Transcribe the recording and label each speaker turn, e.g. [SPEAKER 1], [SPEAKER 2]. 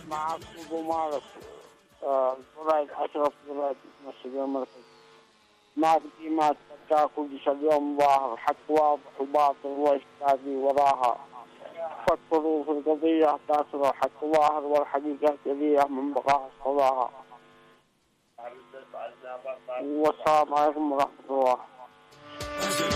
[SPEAKER 1] معك أبو مالك ولاية أشرف ولاية مسجد المركز. ما بدي ما تاكل اليوم ظاهر حق واضح وباطل واجتهادي وراها. فكروا في القضية تاسروا حق ظاهر والحقيقة كبيرة من بقاء صلاها. والسلام عليكم ورحمة الله.